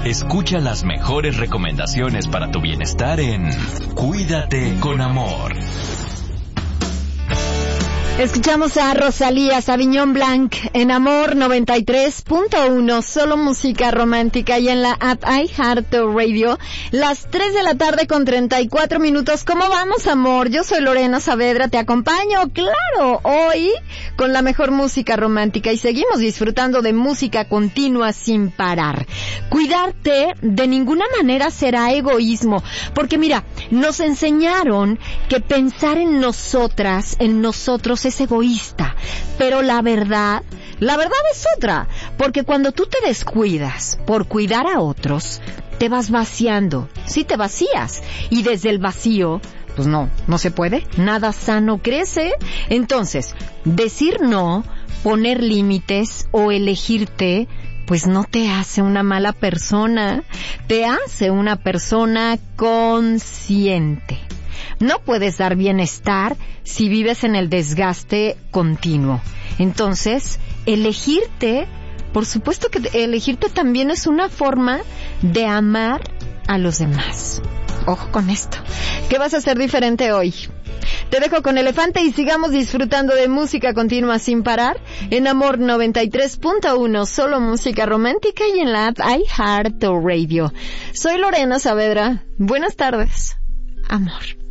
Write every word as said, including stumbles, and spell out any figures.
Escucha las mejores recomendaciones para tu bienestar en Cuídate con Amor. Escuchamos a Rosalía Sauvignon Blanc en Amor noventa y tres punto uno, solo música romántica, y en la app iHeartRadio, las tres de la tarde con treinta y cuatro minutos. ¿Cómo vamos, amor? Yo soy Lorena Saavedra, te acompaño, claro, hoy con la mejor música romántica, y seguimos disfrutando de música continua sin parar. Cuidarte de ninguna manera será egoísmo, porque mira, nos enseñaron que pensar en nosotras, en nosotros, es egoísta, pero la verdad, la verdad es otra, porque cuando tú te descuidas por cuidar a otros, te vas vaciando, sí te vacías, y desde el vacío, pues no, no se puede, nada sano crece. Entonces, decir no, poner límites o elegirte, pues no te hace una mala persona, te hace una persona consciente. No puedes dar bienestar si vives en el desgaste continuo. Entonces, elegirte, por supuesto que elegirte también es una forma de amar a los demás. Ojo con esto. ¿Qué vas a hacer diferente hoy? Te dejo con Elefante y sigamos disfrutando de música continua sin parar en Amor noventa y tres punto uno, solo música romántica, y en la app iHeartRadio. Soy Lorena Saavedra. Buenas tardes, amor.